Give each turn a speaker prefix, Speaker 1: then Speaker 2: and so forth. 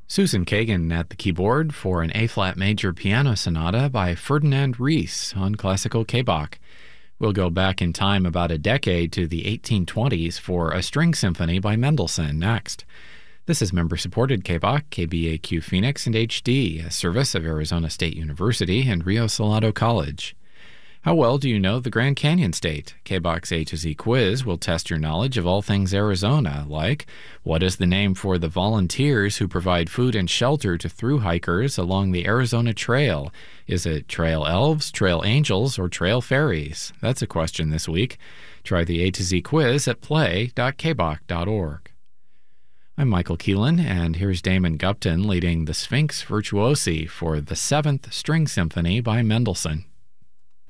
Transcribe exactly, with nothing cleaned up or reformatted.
Speaker 1: Susan Kagan at the keyboard for an A-flat major piano sonata by Ferdinand Ries on Classical K-Bach. We'll go back in time about a decade to the eighteen twenties for a string symphony by Mendelssohn next. This is member-supported K-Bach, K B A Q Phoenix and H D, a service of Arizona State University and Rio Salado College. How well do you know the Grand Canyon State? K-Bach's A to Z quiz will test your knowledge of all things Arizona, like what is the name for the volunteers who provide food and shelter to thru hikers along the Arizona Trail? Is it Trail Elves, Trail Angels, or Trail Fairies? That's a question this week. Try the A to Z quiz at play dot k bach dot org. I'm Michael Keelan, and here's Damon Gupton leading the Sphinx Virtuosi for the Seventh String Symphony by Mendelssohn.